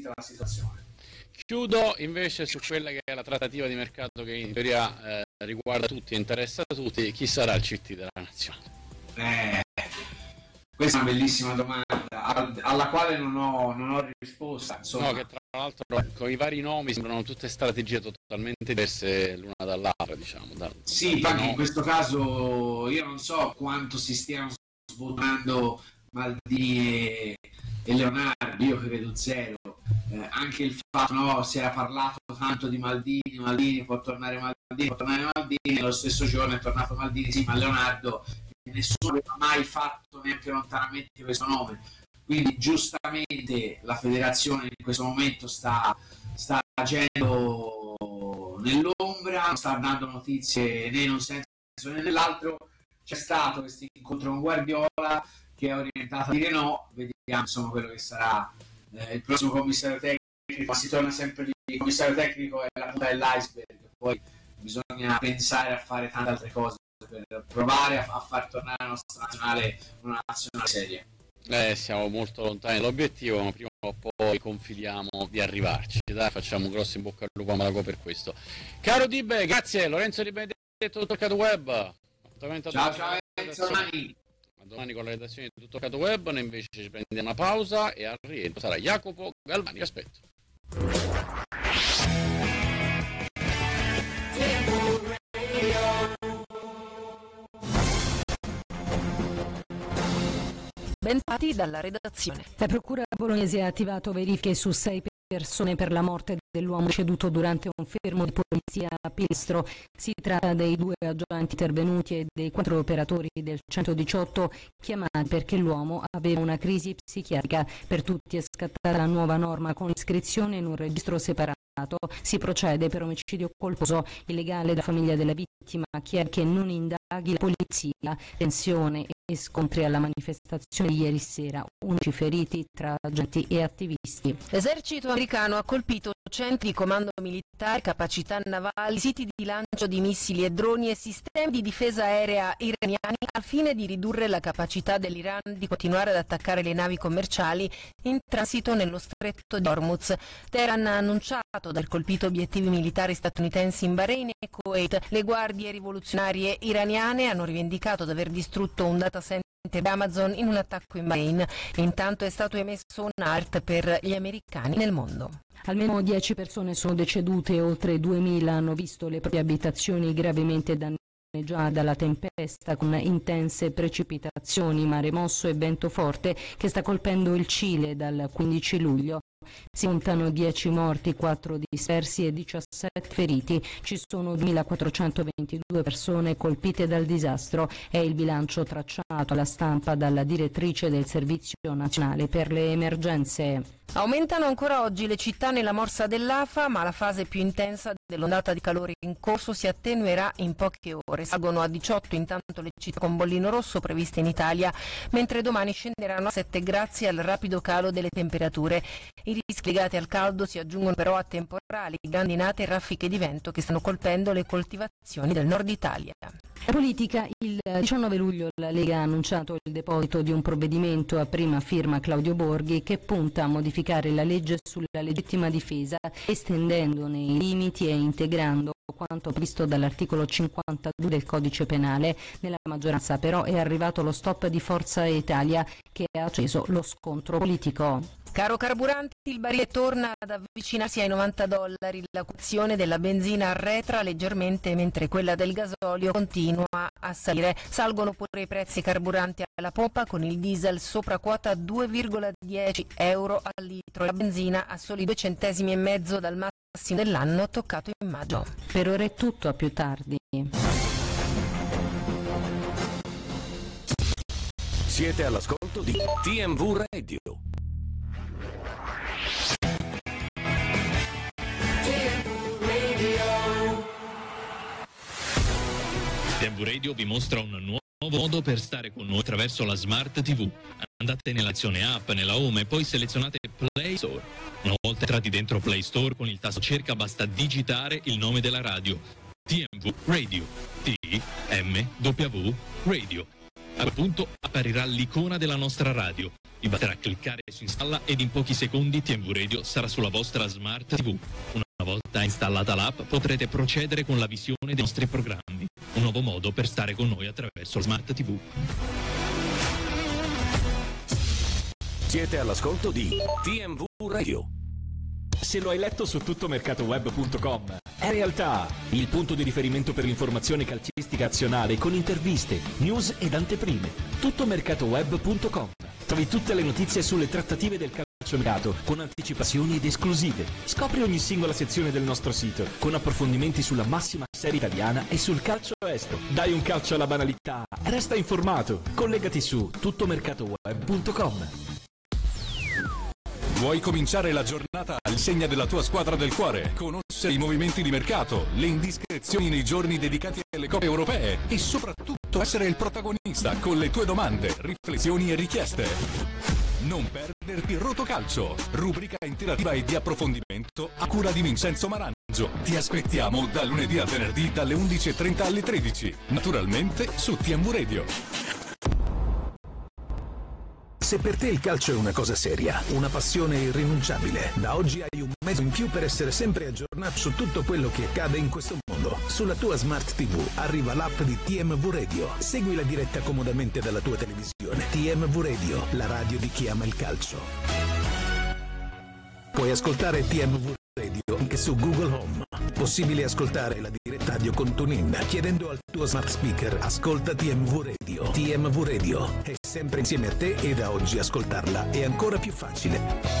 gestita la situazione. Chiudo invece su quella che è la trattativa di mercato che in teoria riguarda tutti e interessa a tutti. Chi sarà il CT della nazione? Questa è una bellissima domanda alla quale non ho risposta. Insomma. No, che tra l'altro con i vari nomi sembrano tutte strategie totalmente diverse l'una dall'altra, diciamo. Sì, infatti in questo caso io non so quanto si stiano svuotando Maldini e Leonardo, io credo zero. Anche il fatto, no, si era parlato tanto di Maldini può tornare Maldini, lo stesso giorno è tornato Maldini, sì, ma Leonardo nessuno aveva mai fatto neanche lontanamente questo nome, quindi giustamente la federazione in questo momento sta agendo nell'ombra, non sta dando notizie né in un senso né nell'altro. C'è stato questo incontro con Guardiola che è orientato a dire no, vediamo insomma quello che sarà il prossimo commissario tecnico, ma si torna sempre lì, il commissario tecnico è la punta dell'iceberg, poi bisogna pensare a fare tante altre cose per provare a far tornare la nostra nazionale una nazionale seria. Siamo molto lontani dall'obiettivo, ma prima o poi confidiamo di arrivarci. Dai, facciamo un grosso in bocca al lupo a Malago per questo. Caro Dibe, grazie. Lorenzo Di Benedetto, Tutto Toccato Web. Ciao Enzo, a domani con la redazione di Tutto Toccato Web. Noi invece ci prendiamo una pausa e al rientro sarà Jacopo Galvani. Vi aspetto. Bentati dalla redazione. La procura bolognese ha attivato verifiche su 6 persone per la morte dell'uomo deceduto durante un fermo di polizia a Pilastro. Si tratta dei 2 agenti intervenuti e dei 4 operatori del 118 chiamati perché l'uomo aveva una crisi psichiatrica. Per tutti è scattata la nuova norma con iscrizione in un registro separato. Si procede per omicidio colposo. Il legale della famiglia della vittima chiede che non indaghi la polizia. Tensione e scontri alla manifestazione di ieri sera, 11 feriti tra agenti e attivisti. L'esercito americano ha colpito centri di comando militare, capacità navali, siti di lancio di missili e droni e sistemi di difesa aerea iraniani al fine di ridurre la capacità dell'Iran di continuare ad attaccare le navi commerciali in transito nello stretto di Hormuz. Teheran ha annunciato di aver colpito obiettivi militari statunitensi in Bahrain e Kuwait. Le guardie rivoluzionarie iraniane hanno rivendicato di aver distrutto un data center di Amazon in un attacco in Bahrain. Intanto è stato emesso un alert per gli americani nel mondo. Almeno 10 persone sono decedute e oltre 2.000 hanno visto le proprie abitazioni gravemente danneggiate dalla tempesta con intense precipitazioni, mare mosso e vento forte che sta colpendo il Cile dal 15 luglio. Si contano 10 morti, 4 dispersi e 17 feriti. Ci sono 2.422 persone colpite dal disastro. È il bilancio tracciato alla stampa dalla direttrice del Servizio Nazionale per le Emergenze. Aumentano ancora oggi le città nella morsa dell'Afa, ma la fase più intensa dell'ondata di calore in corso si attenuerà in poche ore. Salgono a 18 intanto le città con bollino rosso previste in Italia, mentre domani scenderanno a 7 grazie al rapido calo delle temperature. I rischi legati al caldo si aggiungono però a temporali, grandinate e raffiche di vento che stanno colpendo le coltivazioni del nord Italia. La politica, il 19 luglio la Lega ha annunciato il deposito di un provvedimento a prima firma Claudio Borghi che punta a modificare la legge sulla legittima difesa, estendendone i limiti e integrando quanto previsto dall'articolo 52 del codice penale. Nella maggioranza però è arrivato lo stop di Forza Italia che ha acceso lo scontro politico. Caro carburanti, il barile torna ad avvicinarsi ai $90, la quotazione della benzina arretra leggermente mentre quella del gasolio continua a salire. Salgono pure i prezzi carburanti alla pompa con il diesel sopra quota 2,10 euro al litro e la benzina a soli 2,5 centesimi dal massimo dell'anno toccato in maggio. Per ora è tutto, a più tardi. Siete all'ascolto di TMV Radio. TMV Radio vi mostra un nuovo modo per stare con noi attraverso la Smart TV. Andate nell'azione app, nella home e poi selezionate Play Store. Una volta entrati dentro Play Store con il tasto cerca basta digitare il nome della radio. TMV Radio. TMW Radio. A quel punto apparirà l'icona della nostra radio. Vi basterà cliccare su installa ed in pochi secondi TMV Radio sarà sulla vostra Smart TV. Una volta installata l'app potrete procedere con la visione dei nostri programmi. Un nuovo modo per stare con noi attraverso Smart TV. Siete all'ascolto di TMV Radio. Se lo hai letto su tuttomercatoweb.com, è realtà il punto di riferimento per l'informazione calcistica azionale con interviste, news ed anteprime. Tuttomercatoweb.com. Trovi tutte le notizie sulle trattative del calciomercato con anticipazioni ed esclusive. Scopri ogni singola sezione del nostro sito con approfondimenti sulla massima serie italiana e sul calcio estero. Dai un calcio alla banalità, resta informato. Collegati su tuttomercatoweb.com. Vuoi cominciare la giornata all'insegna della tua squadra del cuore? Conoscere i movimenti di mercato, le indiscrezioni nei giorni dedicati alle coppe europee e soprattutto essere il protagonista con le tue domande, riflessioni e richieste. Non perderti Rotocalcio, rubrica interattiva e di approfondimento a cura di Vincenzo Marangio. Ti aspettiamo da lunedì a venerdì dalle 11:30 alle 13, naturalmente su TMV Radio. Se per te il calcio è una cosa seria, una passione irrinunciabile, da oggi hai un mezzo in più per essere sempre aggiornato su tutto quello che accade in questo mondo. Sulla tua Smart TV arriva l'app di TMV Radio. Segui la diretta comodamente dalla tua televisione. TMV Radio, la radio di chi ama il calcio. Puoi ascoltare TMV Radio anche su Google Home. Possibile ascoltare la diretta radio con TuneIn chiedendo al tuo smart speaker ascolta TMV Radio. TMV Radio è sempre insieme a te e da oggi ascoltarla è ancora più facile.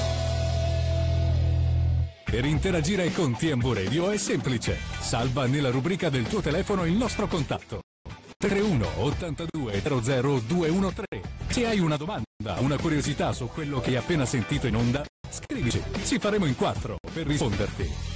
Per interagire con TMV Radio è semplice. Salva nella rubrica del tuo telefono il nostro contatto. 31 82 00 213. Se hai una domanda, una curiosità su quello che hai appena sentito in onda, scrivici. Ci faremo in 4 per risponderti.